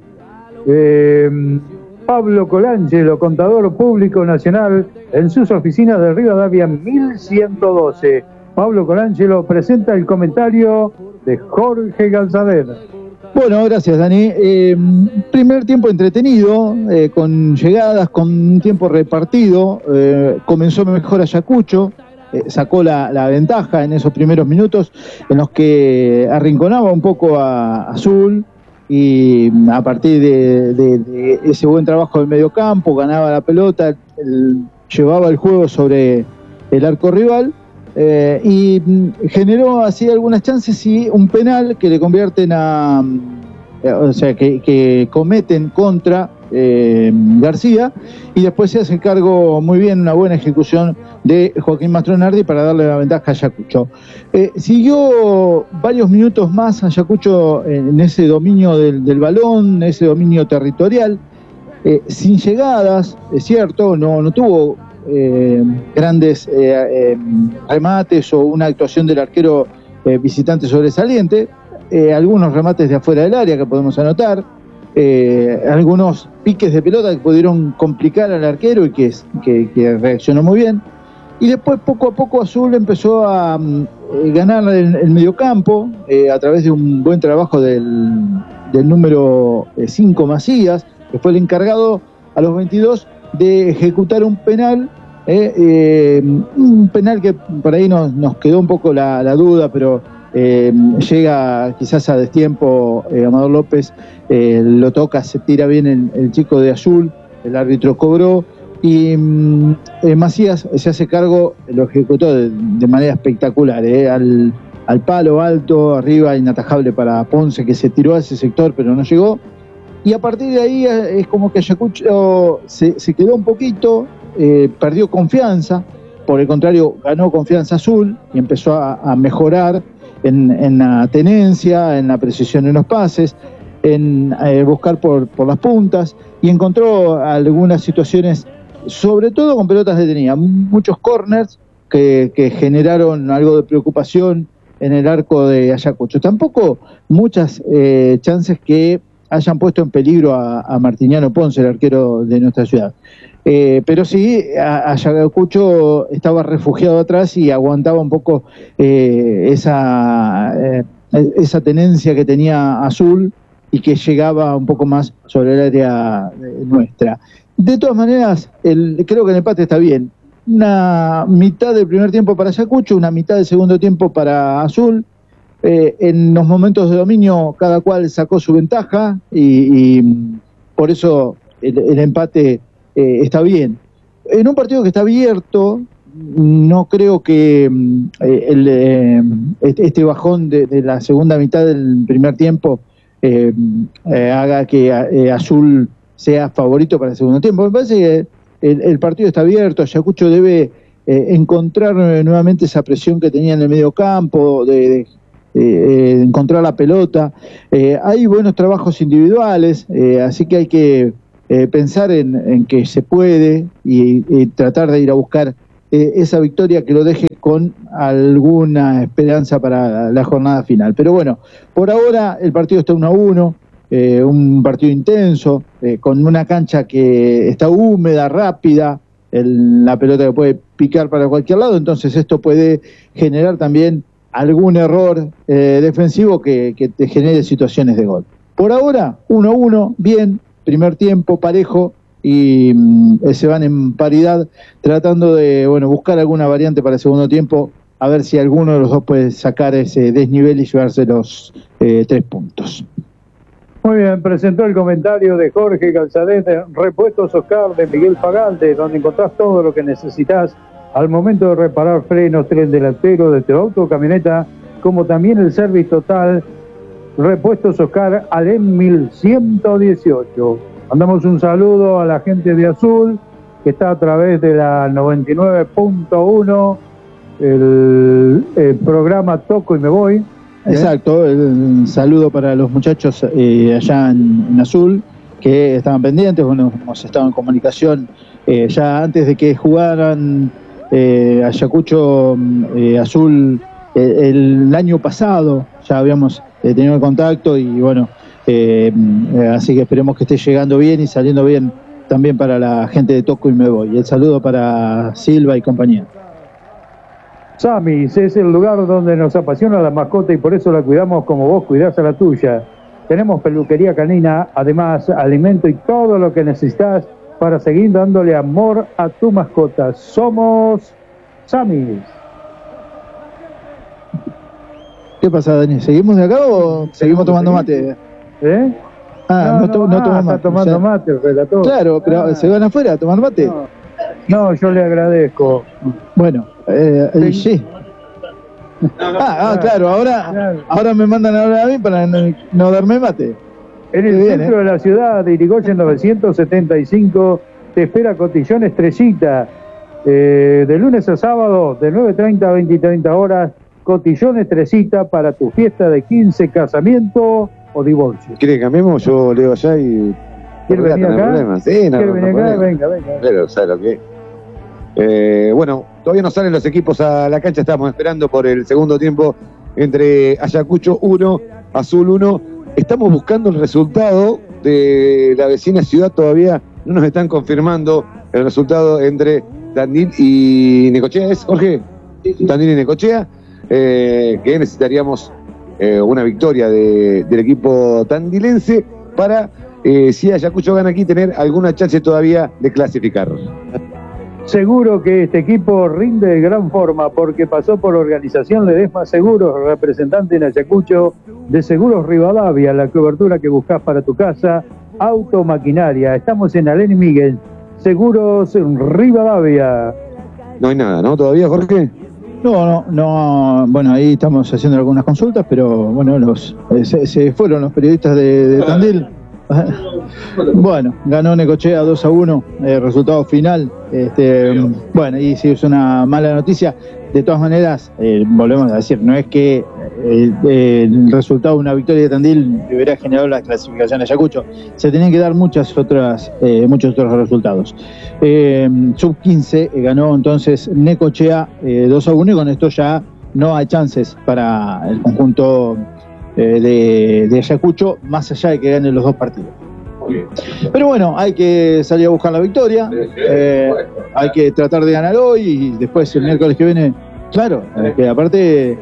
Pablo Colangelo, contador público nacional, en sus oficinas de Rivadavia 1112. Pablo Colangelo presenta el comentario de Jorge Galzadet. Bueno, gracias, Dani. Primer tiempo entretenido, con llegadas, con un tiempo repartido. Comenzó mejor Ayacucho, sacó la ventaja en esos primeros minutos en los que arrinconaba un poco a Azul, y a partir de ese buen trabajo del mediocampo, ganaba la pelota, llevaba el juego sobre el arco rival. Y generó así algunas chances y un penal que le convierten que cometen contra García, y después se hace cargo muy bien, una buena ejecución de Joaquín Mastronardi para darle la ventaja a Ayacucho. Siguió varios minutos más Ayacucho en ese dominio del balón, ese dominio territorial, sin llegadas, es cierto, no tuvo grandes remates o una actuación del arquero visitante sobresaliente, algunos remates de afuera del área que podemos anotar, algunos piques de pelota que pudieron complicar al arquero y que reaccionó muy bien, y después poco a poco Azul empezó a ganar el mediocampo a través de un buen trabajo del número 5 Macías, que fue el encargado a los 22 de ejecutar un penal que por ahí nos quedó un poco la duda, pero llega quizás a destiempo. Amador López lo toca, se tira bien el chico de Azul, el árbitro cobró, y Macías se hace cargo, lo ejecutó de manera espectacular, al palo alto, arriba, inatajable para Ponce, que se tiró a ese sector pero no llegó. Y a partir de ahí es como que Ayacucho se quedó un poquito, perdió confianza. Por el contrario, ganó confianza Azul y empezó a mejorar en la tenencia, en la precisión en los pases, en buscar por las puntas, y encontró algunas situaciones, sobre todo con pelotas detenidas, muchos corners que generaron algo de preocupación en el arco de Ayacucho. Tampoco muchas chances que hayan puesto en peligro a Martiniano Ponce, el arquero de nuestra ciudad. Pero sí, Ayacucho estaba refugiado atrás y aguantaba un poco esa tenencia que tenía Azul, y que llegaba un poco más sobre el área nuestra. De todas maneras, creo que el empate está bien. Una mitad del primer tiempo para Ayacucho, una mitad del segundo tiempo para Azul. en los momentos de dominio cada cual sacó su ventaja y por eso el empate está bien. En un partido que está abierto, no creo que este bajón de la segunda mitad del primer tiempo haga que Azul sea favorito para el segundo tiempo. Me parece que el partido está abierto. Ayacucho debe encontrar nuevamente esa presión que tenía en el medio campo, de encontrar la pelota. Hay buenos trabajos individuales, así que hay que pensar en que se puede y tratar de ir a buscar esa victoria que lo deje con alguna esperanza para la jornada final. Pero bueno, por ahora el partido está 1-1, un partido intenso, con una cancha que está húmeda, rápida, la pelota que puede picar para cualquier lado, entonces esto puede generar también algún error defensivo que te genere situaciones de gol. Por ahora, 1-1, bien, primer tiempo parejo, y se van en paridad tratando de buscar alguna variante para el segundo tiempo, a ver si alguno de los dos puede sacar ese desnivel y llevarse los 3 puntos. Muy bien, presentó el comentario de Jorge Calzadet de Repuestos Oscar de Miguel Fagalde, donde encontrás todo lo que necesitas al momento de reparar frenos, tren delantero de tu auto o camioneta, como también el service total. Repuestos Oscar al 1118. Mandamos un saludo a la gente de Azul, que está a través de la 99.1, el programa Toco y Me Voy. Exacto, el saludo para los muchachos allá en Azul, que estaban pendientes. Bueno, hemos estado en comunicación ya antes de que jugaran Ayacucho Azul el año pasado, ya habíamos tenido contacto y bueno, así que esperemos que esté llegando bien y saliendo bien también para la gente de Toco y Me Voy. El saludo para Silva y compañía. Samis es el lugar donde nos apasiona la mascota y por eso la cuidamos como vos cuidás a la tuya. Tenemos peluquería canina, además alimento y todo lo que necesitas para seguir dándole amor a tu mascota. Somos Samis. ¿Qué pasa, Dani? ¿Seguimos de acá o seguimos tomando mate? No tomamos mate. Está tomando mate el relator. Claro, pero ¿se van afuera a tomar mate? No, yo le agradezco. Bueno, sí. Claro, ahora me mandan a hablar a mí para no darme mate. En el centro de la ciudad de Irigoyen 975 te espera Cotillón Estrellita. De lunes a sábado, de 9:30 a 20:30 horas, Cotillón Estrellita para tu fiesta de 15, casamiento o divorcio. ¿Quiere que cambiemos? Yo leo allá y... ¿Quiere venir acá? Sí, no, ¿Quiere venir acá? Venga. Pero, ¿sabes lo que es? Bueno, todavía no salen los equipos a la cancha, estamos esperando por el segundo tiempo entre Ayacucho 1, Azul 1. Estamos buscando el resultado de la vecina ciudad, todavía no nos están confirmando el resultado entre Tandil y Necochea. ¿Es, Jorge? Sí. Tandil y Necochea, que necesitaríamos una victoria del equipo tandilense para, si Ayacucho gana aquí, tener alguna chance todavía de clasificar. Seguro que este equipo rinde de gran forma porque pasó por Organización Ledesma Seguros, representante en Ayacucho de Seguros Rivadavia, la cobertura que buscas para tu casa, auto, maquinaria. Estamos en Alén y Miguel, Seguros Rivadavia. No hay nada, ¿no? ¿Todavía, Jorge? No. Bueno, ahí estamos haciendo algunas consultas, pero bueno, se fueron los periodistas de Tandil. Bueno, ganó Necochea 2-1, resultado final. Bueno, y si es una mala noticia, de todas maneras, volvemos a decir, no es que el resultado de una victoria de Tandil hubiera generado la clasificación de Ayacucho. Se tenían que dar muchos otros resultados. Sub-15 ganó entonces Necochea 2-1 y con esto ya no hay chances para el conjunto de Ayacucho, más allá de que ganen los dos partidos. Pero bueno, hay que salir a buscar la victoria, hay que tratar de ganar hoy y después el miércoles que viene, claro, que aparte...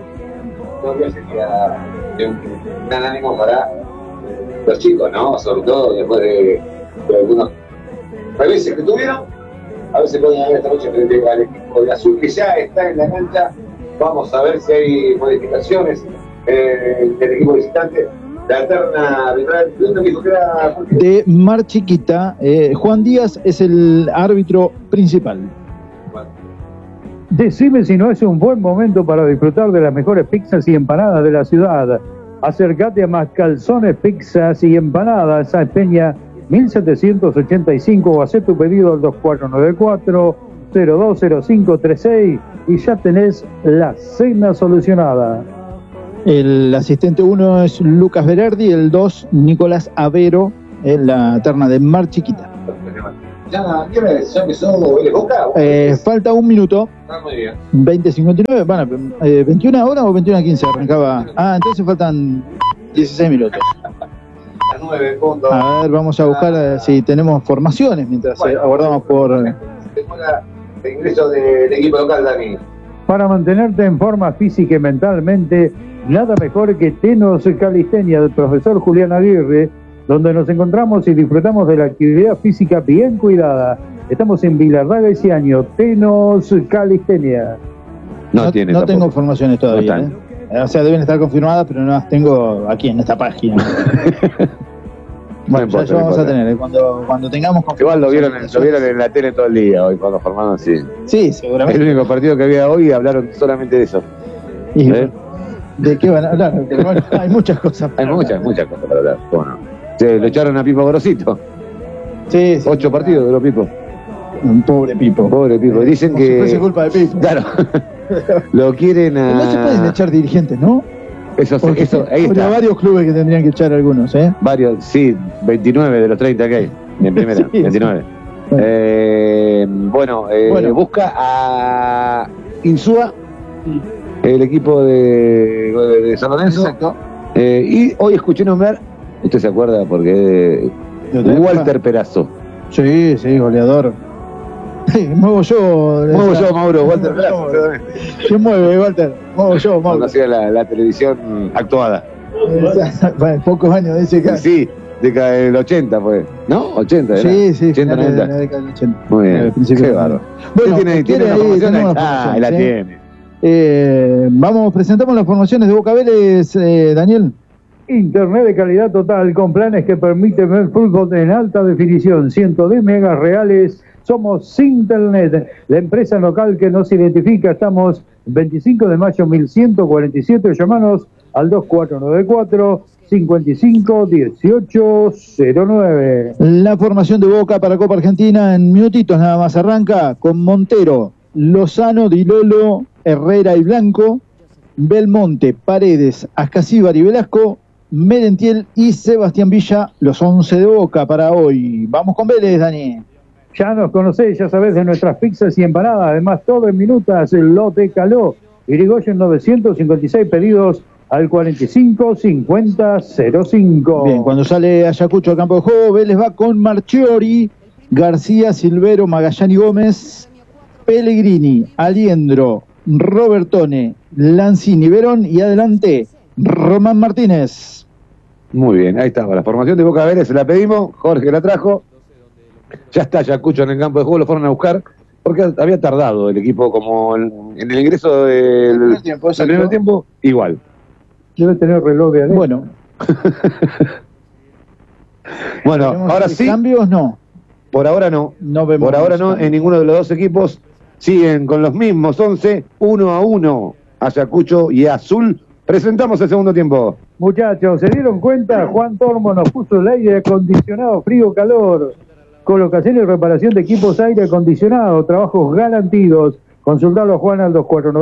Sería un gran ánimo para los chicos, ¿no? Sobre todo después de algunos reveses que tuvieron. A ver si pueden ver esta noche frente al equipo de Azul, que ya está en la cancha. Vamos a ver si hay modificaciones del equipo visitante. La terna arbitral, ¿dónde me dijo que era? De Mar Chiquita. Juan Díaz es el árbitro principal. Decime si no es un buen momento para disfrutar de las mejores pizzas y empanadas de la ciudad. Acércate a Mascalzones Pizzas y Empanadas, a Peña 1785, o haz tu pedido al 2494-020536 y ya tenés la cena solucionada. El asistente 1 es Lucas Berardi, el 2 Nicolás Avero, en la terna de Mar Chiquita. ¿Ya empezó el Boca? Falta un minuto. Muy bien. 20:59, bueno, 21 horas o 21:15 arrancaba. Entonces faltan 16 minutos. Las 9 puntos. A ver, vamos a buscar si tenemos formaciones mientras aguardamos por... El ingreso del equipo local, Dani. Para mantenerte en forma física y mentalmente, nada mejor que Tenos Calistenia del profesor Julián Aguirre, donde nos encontramos y disfrutamos de la actividad física bien cuidada. Estamos en Vilardaga ese año, Tenos Calistenia. No tengo formaciones todavía. O sea, deben estar confirmadas, pero no las tengo aquí en esta página. Bueno, ya vamos a tener, cuando tengamos igual lo vieron en la tele todo el día hoy cuando formaron así. Sí, seguramente. El único partido que había hoy hablaron solamente de eso. ¿De qué van a hablar? Bueno, hay muchas cosas para hablar. Muchas cosas para hablar. Bueno, lo echaron a Pipo Gorosito. Sí. 8 partidos de los Pipo. Un pobre Pipo. Dicen como que... si culpa de Pipo. Claro. Lo quieren a... No se pueden echar dirigentes, ¿no? Eso ahí está. Habría varios clubes que tendrían que echar algunos, ¿eh? Varios, sí, 29 de los 30 que hay en primera, sí, 29. Sí. Bueno, busca a Insúa, el equipo de San Lorenzo. Exacto. Y hoy escuché nombrar, usted se acuerda porque Walter Perazo. Sí, goleador. Muevo yo, Mauro, Walter Perazo. ¿Quién mueve, Walter? Muevo yo, Mauro. Cuando hacía la televisión actuada. Bueno, pocos años de ese caso. Sí, del 80 fue, ¿no? 80, ¿verdad? Sí, 80, 90. La década del 80. Muy bien, qué bárbaro. Bueno, ¿Tiene la formación? Ahí la tiene. Presentamos las formaciones de Boca Vélez, Daniel. Internet de calidad total con planes que permiten ver fútbol en alta definición, 110 megas reales. Somos Sintelnet, la empresa local que nos identifica. Estamos 25 de mayo 1147. Llamanos al 2494-551809. La formación de Boca para Copa Argentina en minutitos nada más arranca con Montero, Lozano, Di Lolo, Herrera y Blanco, Belmonte, Paredes, Ascasíbar y Velasco, Merentiel y Sebastián Villa, los 11 de Boca para hoy. Vamos con Vélez, Dani. Ya nos conocés, ya sabés de nuestras pizzas y empanadas, además todo en minutas, el lote caló. Irigoyen 956 pedidos al 45-50-05. Bien, cuando sale Ayacucho al campo de juego, Vélez va con Marchiori, García, Silvero, Magallani Gómez, Pellegrini, Aliendro, Robertone, Lanzini, Verón y adelante Román Martínez. Muy bien, ahí estaba la formación de Boca Vélez, se la pedimos, Jorge la trajo. Ya está Ayacucho en el campo de juego, lo fueron a buscar porque había tardado el equipo como en el ingreso del primer tiempo, igual. Debe tener reloj de adentro. Bueno, ahora sí. ¿Cambios? No. Por ahora no. Vemos por ahora no, cambios. En ninguno de los dos equipos siguen con los mismos 11, 1-1, Ayacucho y Azul. Presentamos el segundo tiempo. Muchachos, ¿se dieron cuenta? Juan Tormo nos puso el aire acondicionado, frío, calor. Colocación y reparación de equipos aire acondicionado, trabajos garantidos. Consultalo, Juan, al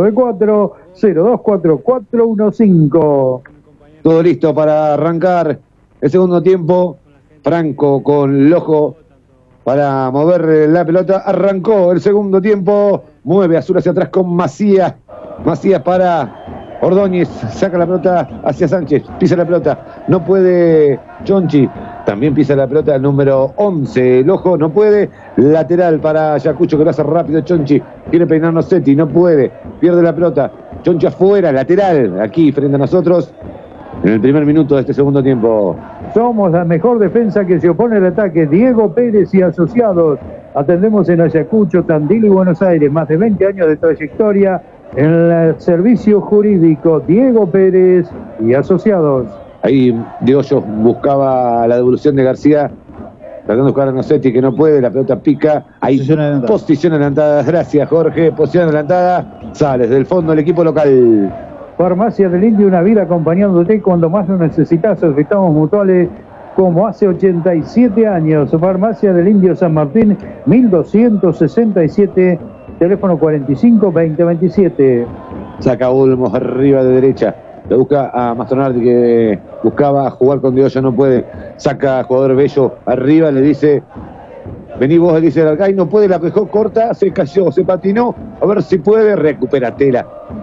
2494-024415. Todo listo para arrancar el segundo tiempo. Franco con el ojo para mover la pelota. Arrancó el segundo tiempo. Mueve Azul hacia atrás con Macías. Macías para Ordóñez. Saca la pelota hacia Sánchez. Pisa la pelota. No puede Chonchi. También pisa la pelota el número 11. El ojo no puede. Lateral para Ayacucho que lo hace rápido Chonchi. Quiere peinar Nocetti. No puede. Pierde la pelota. Chonchi afuera. Lateral. Aquí frente a nosotros. En el primer minuto de este segundo tiempo. Somos la mejor defensa que se opone al ataque. Diego Pérez y asociados. Atendemos en Ayacucho, Tandil y Buenos Aires. Más de 20 años de trayectoria. El servicio jurídico Diego Pérez y Asociados. Ahí De Hoyos buscaba la devolución de García, tratando de buscar a Nocetti, que no puede, la pelota pica. Ahí posición adelantada. Gracias, Jorge. Posición adelantada. Sales del fondo el equipo local. Farmacia del Indio, una vida acompañándote cuando más lo necesitas. Estamos mutuales como hace 87 años. Farmacia del Indio San Martín, 1267, teléfono 45-2027. Saca Olmos arriba de derecha. Le busca a Mastronardi, que buscaba jugar con De Hoyos, no puede. Saca a jugador Bello arriba, le dice: vení vos, le dice el Alcay, no puede, la dejó corta, se cayó, se patinó. A ver si puede, recupera Tela.